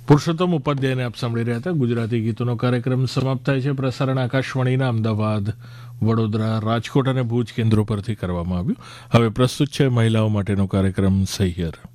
પુરુષોત્તમ ઉપાધ્યાયને આપ સાંભળી રહ્યા હતા. ગુજરાતી ગીતોનો કાર્યક્રમ સમાપ્ત થાય છે. પ્રસારણ આકાશવાણીના અમદાવાદ, વડોદરા, રાજકોટ અને ભુજ કેન્દ્રો પરથી કરવામાં આવ્યું. હવે પ્રસ્તુત છે મહિલાઓ માટેનો કાર્યક્રમ સહિયર.